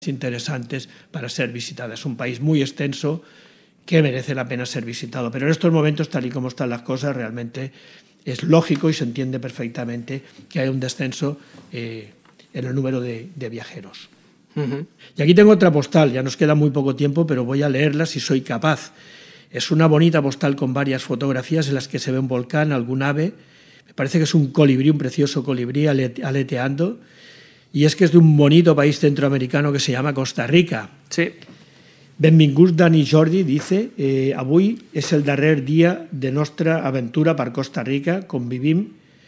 interesantes para ser visitadas. Es un país muy extenso que merece la pena ser visitado, pero en estos momentos, tal y como están las cosas, realmente es lógico y se entiende perfectamente que hay un descenso en el número de viajeros. Y aquí tengo otra postal, ya nos queda muy poco tiempo, pero voy a leerla si soy capaz. Es una bonita postal con varias fotografías en las que se ve un volcán, algún ave. Me parece que es un colibrí, un precioso colibrí aleteando. Y es que es de un bonito país centroamericano que se llama Costa Rica. Sí. Benvinguts Dani Jordi dice avui és el darrer dia de nostra aventura per Costa Rica. Convivim,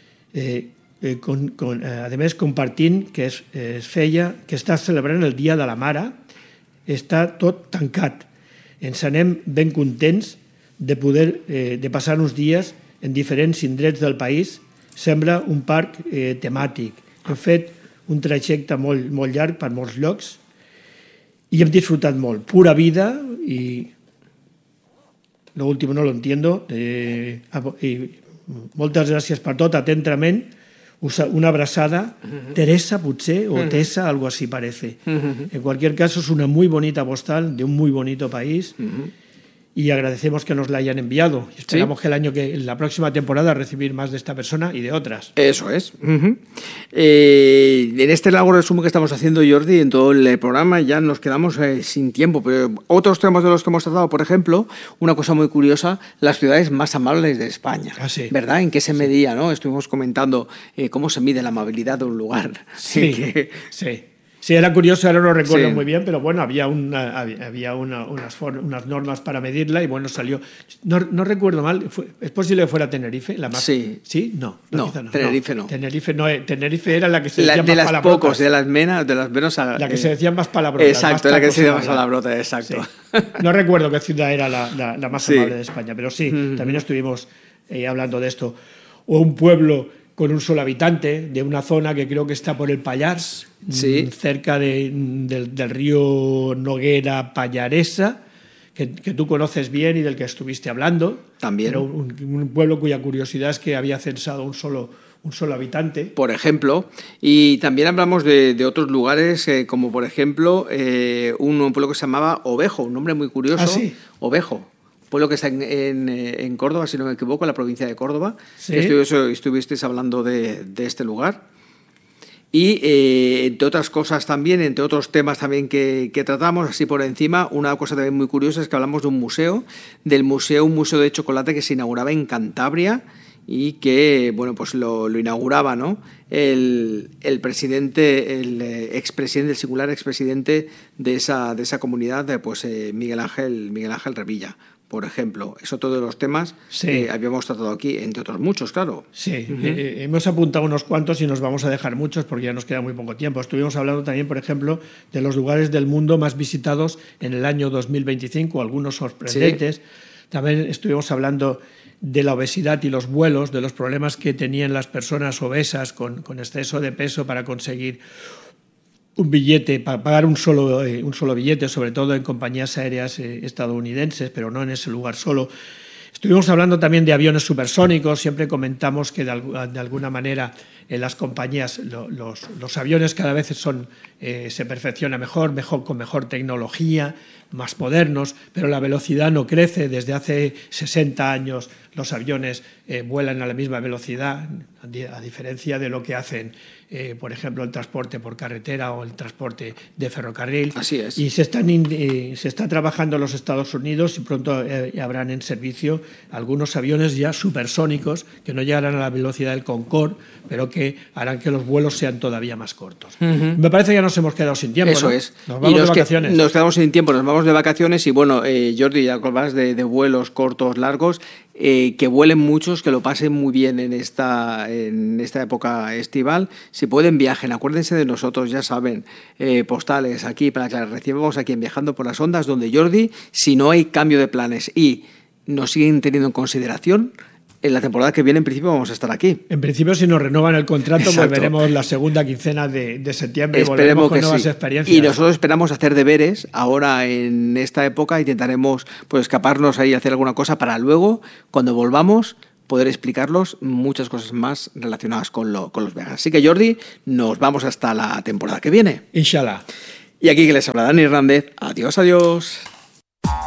a més compartint que es feia, que està celebrant el Dia de la Mare, està tot tancat. Ens anem ben contents de poder de passar uns dies en diferents indrets del país. Sembla un parc temàtic. Hem fet un trajecte molt llarg per molts llocs y hem disfrutat molt. Pura vida y lo último no lo entiendo. Moltes gràcies per tot, atentament. Una abrazada. Teresa, potser, o Tessa, algo así parece. En cualquier caso, es una muy bonita postal de un muy bonito país. Y agradecemos que nos la hayan enviado. Esperamos que la próxima temporada recibir más de esta persona y de otras. Eso es. En este largo resumen que estamos haciendo, Jordi, en todo el programa ya nos quedamos sin tiempo, pero otros temas de los que hemos tratado, por ejemplo, una cosa muy curiosa, las ciudades más amables de España. Ah, sí. ¿Verdad? ¿En qué se medía, no? Estuvimos comentando cómo se mide la amabilidad de un lugar. Sí, sí. Sí, era curioso, ahora no recuerdo muy bien, pero bueno, había unas normas para medirla y bueno, salió. No recuerdo mal, ¿es posible que fuera Tenerife? La más, sí. ¿Sí? No, Tenerife no. Tenerife era la que se decía más palabrotas. De las pocos, de las menos. La que se decían más palabrotas. Exacto, la que se decía más palabrotas, exacto. Sí. No recuerdo qué ciudad era la más amable de España, pero sí, también estuvimos hablando de esto. O un pueblo con un solo habitante, de una zona que creo que está por el Pallars, cerca del río Noguera Pallaresa, que tú conoces bien y del que estuviste hablando. También. Pero un pueblo cuya curiosidad es que había censado un solo habitante. Por ejemplo, y también hablamos de otros lugares, como por ejemplo un pueblo que se llamaba Ovejo, un nombre muy curioso. ¿Ah, sí? Ovejo. Pueblo que está en Córdoba, si no me equivoco, en la provincia de Córdoba. ¿Sí? Estuvisteis hablando de este lugar. Y entre otras cosas también, entre otros temas también que tratamos, así por encima, una cosa también muy curiosa es que hablamos de un museo de chocolate que se inauguraba en Cantabria y que, bueno, pues lo inauguraba, ¿no? El presidente, el expresidente, el singular expresidente de esa comunidad, pues Miguel Ángel Revilla. Por ejemplo, es otro de los temas que habíamos tratado aquí, entre otros muchos, claro. Sí, hemos apuntado unos cuantos y nos vamos a dejar muchos porque ya nos queda muy poco tiempo. Estuvimos hablando también, por ejemplo, de los lugares del mundo más visitados en el año 2025, algunos sorprendentes. También estuvimos hablando de la obesidad y los vuelos, de los problemas que tenían las personas obesas con exceso de peso para conseguir un billete, para pagar un solo billete, sobre todo en compañías aéreas estadounidenses, pero no en ese lugar solo. Estuvimos hablando también de aviones supersónicos. Siempre comentamos que de alguna manera en las compañías los aviones cada vez se perfeccionan mejor, con mejor tecnología, más modernos, pero la velocidad no crece. Desde hace 60 años los aviones vuelan a la misma velocidad, a diferencia de lo que hacen, por ejemplo, el transporte por carretera o el transporte de ferrocarril. Así es. Y se está trabajando en los Estados Unidos y pronto habrán en servicio algunos aviones ya supersónicos que no llegarán a la velocidad del Concorde, pero que harán que los vuelos sean todavía más cortos. Me parece que ya nos hemos quedado sin tiempo. Eso, ¿no? Es. Nos vamos de vacaciones. Nos quedamos sin tiempo, nos vamos de vacaciones y bueno, Jordi, ya hablas de vuelos cortos, largos, que vuelen muchos, que lo pasen muy bien en esta época estival. Si pueden, viajen, acuérdense de nosotros, ya saben, postales aquí para que las recibamos aquí en Viajando por las Ondas, donde Jordi, si no hay cambio de planes y nos siguen teniendo en consideración, en la temporada que viene en principio vamos a estar aquí. En principio, si nos renuevan el contrato, volveremos la segunda quincena de septiembre y volveremos con nuevas experiencias. Y nosotros esperamos hacer deberes ahora en esta época, intentaremos pues escaparnos ahí y hacer alguna cosa para luego, cuando volvamos, poder explicarlos muchas cosas más relacionadas con los viajes. Así que, Jordi, nos vamos hasta la temporada que viene. Inshallah. Y aquí que les habla Dani Hernández. Adiós, adiós.